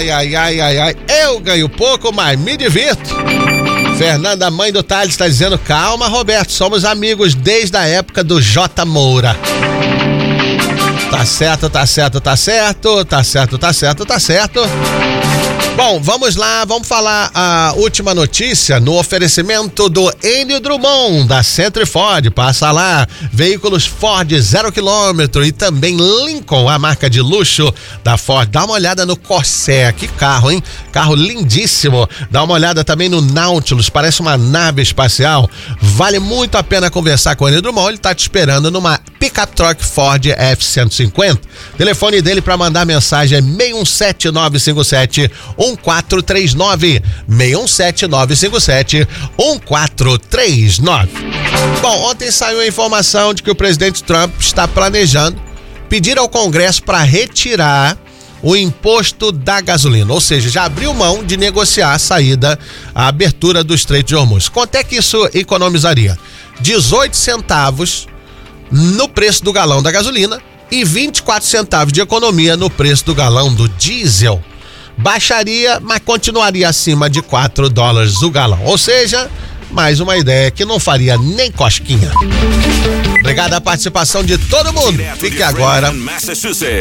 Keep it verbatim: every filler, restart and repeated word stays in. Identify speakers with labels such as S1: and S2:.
S1: Ai, ai, ai, ai, ai. Eu ganho pouco, mas me divirto. Fernanda, mãe do Thales, está dizendo: calma, Roberto, somos amigos desde a época do J. Moura. Tá certo, tá certo, tá certo, tá certo, tá certo, tá certo. Bom, vamos lá, vamos falar a última notícia no oferecimento do Enio Drummond, da Centro Ford. Passa lá, veículos Ford zero quilômetro e também Lincoln, a marca de luxo da Ford. Dá uma olhada no Corsair, que carro, hein? Carro lindíssimo. Dá uma olhada também no Nautilus, parece uma nave espacial. Vale muito a pena conversar com o Enio Drummond, ele tá te esperando numa Pickup Truck Ford F cento e cinquenta. Telefone dele para mandar mensagem é seis um sete nove cinco sete um quatro três nove, seis um sete nove cinco sete um quatro três nove. Bom, ontem saiu a informação de que o presidente Trump está planejando pedir ao Congresso para retirar o imposto da gasolina, ou seja, já abriu mão de negociar a saída, a abertura do Estreito de Hormuz. Quanto é que isso economizaria? dezoito centavos no preço do galão da gasolina e vinte e quatro centavos de economia no preço do galão do diesel. Baixaria, mas continuaria acima de quatro dólares o galão. Ou seja, mais uma ideia que não faria nem cosquinha. Obrigado à participação de todo mundo. Fique agora